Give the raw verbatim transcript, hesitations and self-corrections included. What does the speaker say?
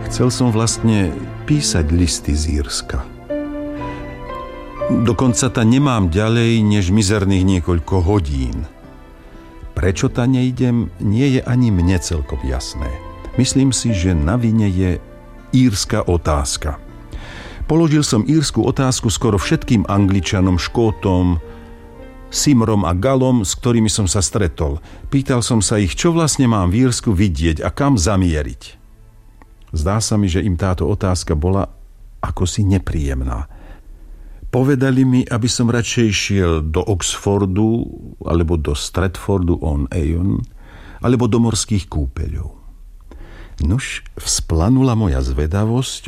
Chcel som vlastne písať listy z Írska. Dokonca ta nemám ďalej než mizerných niekoľko hodín. Prečo ta nejdem, nie je ani mne celkom jasné. Myslím si, že na vine je írska otázka. Položil som írsku otázku skoro všetkým Angličanom, Škótom, Simrom a Galom, s ktorými som sa stretol. Pýtal som sa ich, čo vlastne mám v Írsku vidieť a kam zamieriť. Zdá sa mi, že im táto otázka bola akosi nepríjemná. Povedali mi, aby som radšej šiel do Oxfordu, alebo do Stratfordu on Avon, alebo do morských kúpeľov. Nuž, vzplanula moja zvedavosť